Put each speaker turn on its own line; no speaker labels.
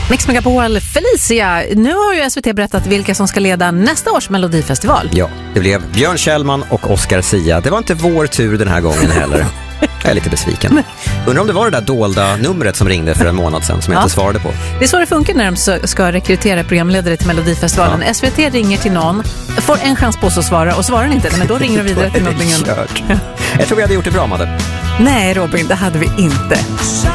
Mix Megapol, Felicia. Nu har ju SVT berättat vilka som ska leda nästa års Melodifestival.
Ja, det blev Björn Kjellman och Oscar Sia. Det var inte vår tur den här gången heller. Jag är lite besviken. Undrar om det var det där dolda numret som ringde för en månad sedan som jag inte svarade på.
Det är så det funkar när de ska rekrytera programledare till Melodifestivalen. Ja. SVT ringer till någon, får en chans på sig att svara och svarar den inte, men då ringer de vidare till någonting annat.
Jag tror vi hade gjort det bra, Madde.
Nej, Robin, det hade vi inte.